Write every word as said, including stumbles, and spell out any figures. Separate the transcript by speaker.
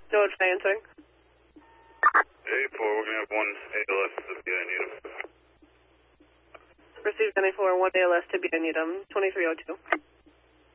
Speaker 1: No advancing.
Speaker 2: eight four, we're going to have one A L S to be I need him.
Speaker 1: Received N A four, one A L S to be I need him, twenty-three oh two.